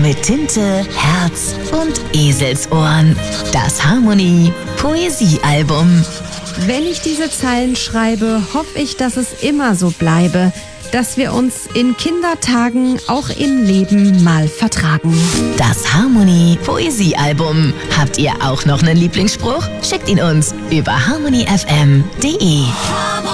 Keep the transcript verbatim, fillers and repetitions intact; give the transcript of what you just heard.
Mit Tinte, Herz und Eselsohren. Das Harmonie Poesiealbum. Wenn ich diese Zeilen schreibe, hoffe ich, dass es immer so bleibe, dass wir uns in Kindertagen auch im Leben mal vertragen. Das Harmonie Poesiealbum. Habt ihr auch noch einen Lieblingsspruch? Schickt ihn uns über harmony f m punkt d e.